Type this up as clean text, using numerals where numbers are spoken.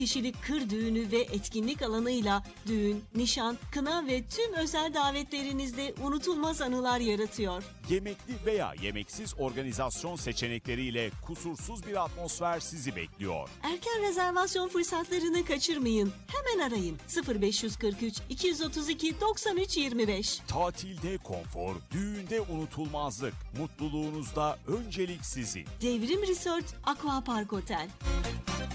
kişilik kır düğünü ve etkinlik alanıyla düğün, nişan, kına ve tüm özel davetlerinizde unutulmaz anılar yaratıyor. Yemekli veya yemeksiz organizasyon seçenekleriyle kusursuz bir atmosfer sizi bekliyor. Erken rezervasyon fırsatlarını kaçırmayın. Hemen arayın 0543 232 93 25. Tatilde konfor, düğünde unutulmazlık, mutluluğunuzda öncelik sizin. Devrim Resort Aquapark Otel.